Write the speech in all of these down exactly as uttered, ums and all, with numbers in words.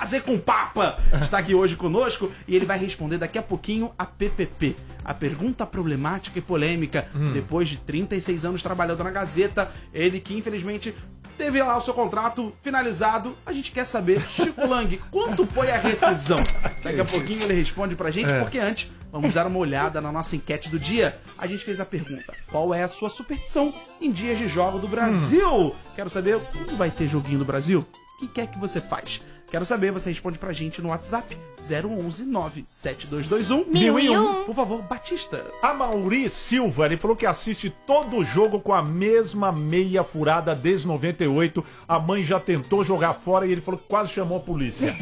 Prazer com Papa está aqui hoje conosco e ele vai responder daqui a pouquinho a P P P, a pergunta problemática e polêmica. Hum. Depois de trinta e seis anos trabalhando na Gazeta, ele que infelizmente teve lá o seu contrato finalizado. A gente quer saber, Chico Lang, quanto foi a rescisão? Daqui a pouquinho ele responde pra gente, é. porque antes vamos dar uma olhada na nossa enquete do dia. A gente fez a pergunta: qual é a sua superstição em dias de jogo do Brasil? Hum. Quero saber quando vai ter joguinho do Brasil? O que quer que você faz? Quero saber, você responde pra gente no WhatsApp zero onze nove sete dois dois um mil e um. Por favor, Batista. A Mauri Silva, ele falou que assiste todo o jogo com a mesma meia furada desde noventa e oito. A mãe já tentou jogar fora e ele falou que quase chamou a polícia.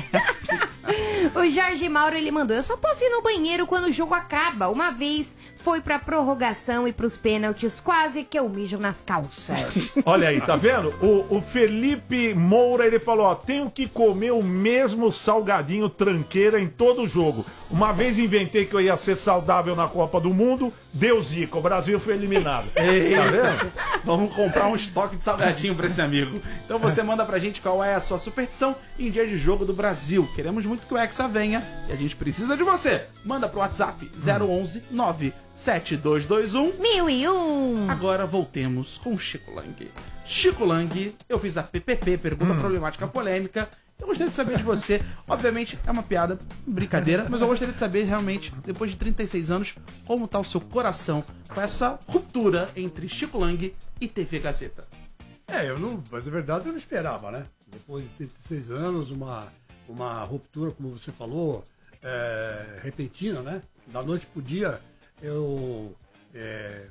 O Jorge Mauro, ele mandou: eu só posso ir no banheiro quando o jogo acaba. Uma vez foi pra prorrogação e pros pênaltis, quase que eu mijo nas calças. Olha aí, tá vendo? O, o Felipe Moura, ele falou, ó, tenho que comer o mesmo salgadinho tranqueira em todo o jogo. Uma vez inventei que eu ia ser saudável na Copa do Mundo, deu zica, o Brasil foi eliminado. Ei, tá vendo? Vamos comprar um estoque de salgadinho pra esse amigo. Então você manda pra gente qual é a sua superstição em dia de jogo do Brasil. Queremos muito que o Hexa venha e a gente precisa de você. Manda pro WhatsApp zero onze nove sete dois dois um mil e um. Agora voltemos com Chico Lang. Chico Lang, eu fiz a P P P, pergunta hum. problemática polêmica. Eu gostaria de saber de você, obviamente é uma piada, brincadeira, mas eu gostaria de saber realmente, depois de trinta e seis anos, como tá o seu coração com essa ruptura entre Chico Lang e T V Gazeta. É, eu não, mas na verdade eu não esperava, né? Depois de trinta e seis anos, uma, uma ruptura, como você falou, é, repentina, né? Da noite pro dia, eu... É,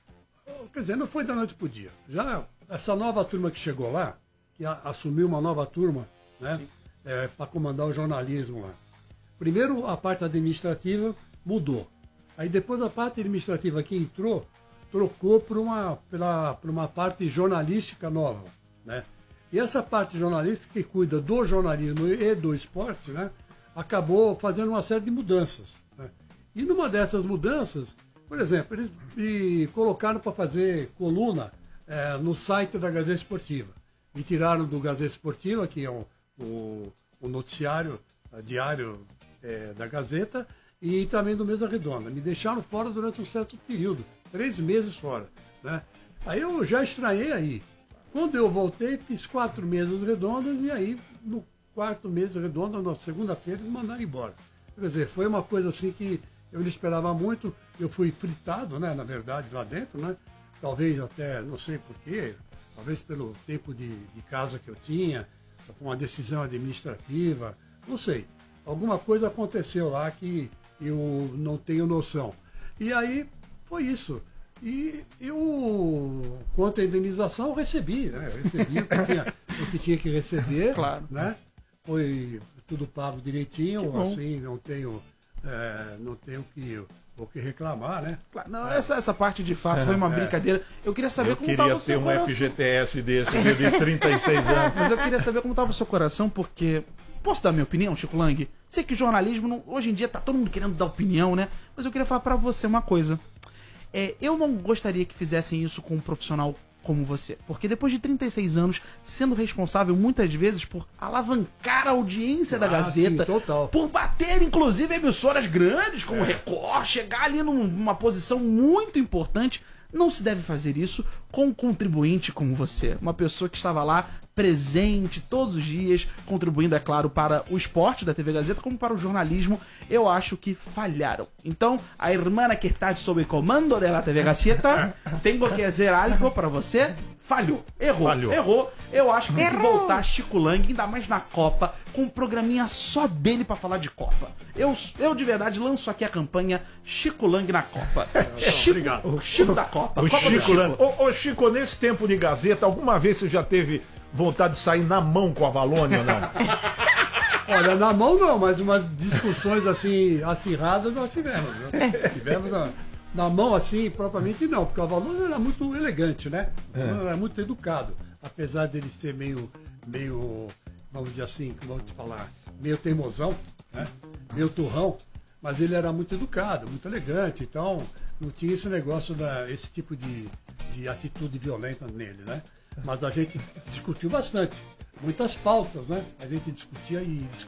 quer dizer, não foi da noite pro dia. Já essa nova turma que chegou lá, que a, assumiu uma nova turma, né, é, para comandar o jornalismo lá. Primeiro, a parte administrativa mudou. Aí depois a parte administrativa que entrou, trocou por uma, pela, por uma parte jornalística nova, né? E essa parte jornalística que cuida do jornalismo e do esporte, né, acabou fazendo uma série de mudanças, né? E numa dessas mudanças, por exemplo, eles me colocaram para fazer coluna é, no site da Gazeta Esportiva. Me tiraram do Gazeta Esportiva, que é um O, o noticiário a diário é, da Gazeta, e também do Mesa Redonda. Me deixaram fora durante um certo período, três meses fora, né? Aí eu já estranhei aí. Quando eu voltei, fiz quatro mesas redondas, e aí no quarto mês redonda, na segunda-feira, eles mandaram embora. Quer dizer, foi uma coisa assim que eu não esperava muito. Eu fui fritado, né, na verdade, lá dentro, né? Talvez até, não sei porquê, talvez pelo tempo de, de casa que eu tinha, uma decisão administrativa, não sei. Alguma coisa aconteceu lá que eu não tenho noção. E aí foi isso. E eu, quanto à indenização, eu recebi, né? Eu recebi o que tinha, o que tinha que receber, claro, né? Foi tudo pago direitinho, assim, não tenho, é, não tenho que, o que reclamar, né? Claro, não, essa, essa parte de fato é, foi uma é. brincadeira. Eu queria saber eu como estava o seu coração. Eu queria ter um F G T S desse de trinta e seis anos. Mas eu queria saber como estava o seu coração, porque... Posso dar minha opinião, Chico Lang? Sei que o jornalismo, não, hoje em dia, tá todo mundo querendo dar opinião, né? Mas eu queria falar pra você uma coisa. É, eu não gostaria que fizessem isso com um profissional como você. Porque depois de trinta e seis anos, sendo responsável muitas vezes por alavancar a audiência ah, da Gazeta, sim, total. por bater, inclusive, emissoras grandes como o é. Record, chegar ali numa posição muito importante, não se deve fazer isso com um contribuinte como você. Uma pessoa que estava lá presente todos os dias, contribuindo, é claro, para o esporte da T V Gazeta, como para o jornalismo. Eu acho que falharam. Então, a irmã que está sob comando da T V Gazeta, tenho que dizer algo para você. Falhou, errou, Falhou. errou. Eu acho que tem que voltar Chico Lang, ainda mais na Copa, com um programinha só dele pra falar de Copa. Eu, eu de verdade lanço aqui a campanha Chico Lang na Copa. Chico, Obrigado. O Chico da Copa. O Copa Chico, Chico. Lang. Ô, ô Chico, nesse tempo de Gazeta, alguma vez você já teve vontade de sair na mão com a Valônia ou não? Olha, na mão não, mas umas discussões assim, acirradas nós tivemos. Né? Tivemos na, na mão assim, propriamente não, porque o Valônia era muito elegante, né? É. Era muito educado. Apesar dele ser meio, meio, vamos dizer assim, vamos te falar, meio teimosão, né? Meio turrão, mas ele era muito educado, muito elegante, então não tinha esse negócio, da, esse tipo de, de atitude violenta nele, né? Mas a gente discutiu bastante, muitas pautas, né? A gente discutia e discutia.